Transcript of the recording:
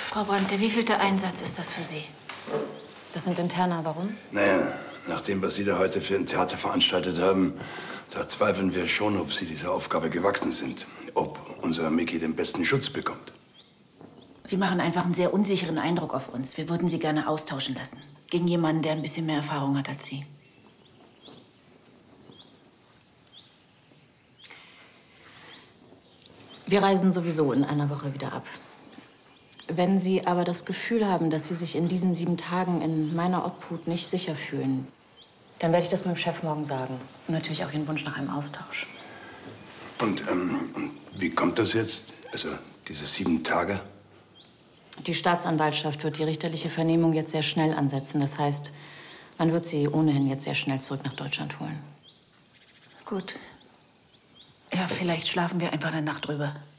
Frau Brandt, der wievielte Einsatz ist das für Sie? Das sind Interna, warum? Naja, nach dem, was Sie da heute für ein Theater veranstaltet haben, da zweifeln wir schon, ob Sie dieser Aufgabe gewachsen sind. Ob unser Micky den besten Schutz bekommt. Sie machen einfach einen sehr unsicheren Eindruck auf uns. Wir würden Sie gerne austauschen lassen. Gegen jemanden, der ein bisschen mehr Erfahrung hat als Sie. Wir reisen sowieso in einer Woche wieder ab. Wenn Sie aber das Gefühl haben, dass Sie sich in diesen 7 Tagen in meiner Obhut nicht sicher fühlen, dann werde ich das meinem Chef morgen sagen. Und natürlich auch Ihren Wunsch nach einem Austausch. Und wie kommt das jetzt? Also, diese 7 Tage? Die Staatsanwaltschaft wird die richterliche Vernehmung jetzt sehr schnell ansetzen. Das heißt, man wird Sie ohnehin jetzt sehr schnell zurück nach Deutschland holen. Gut. Ja, vielleicht schlafen wir einfach eine Nacht drüber.